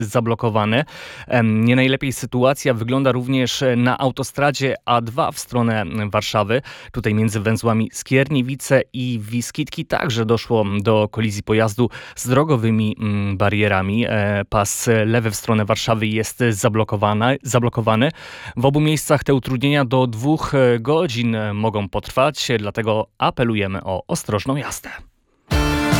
zablokowane. Nie najlepiej sytuacja wygląda również na autostradzie A2 w stronę Warszawy. Tutaj między węzłami Skierniewice i Wiskitki także doszło do kolizji pojazdu z drogowymi barierami. Pas lewy w stronę Warszawy jest zablokowany. W obu miejscach te utrudnienia do 2 godzin mogą potrwać, dlatego apelujemy o ostrożną jazdę.